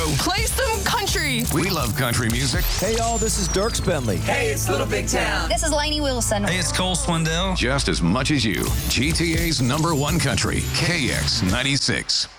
Play some country. We love country music. Hey, y'all, this is Dirk Bentley. Hey, it's Little Big Town. This is Lainey Wilson. Hey, it's Cole Swindell. Just as much as you. GTA's #1 country, KX96.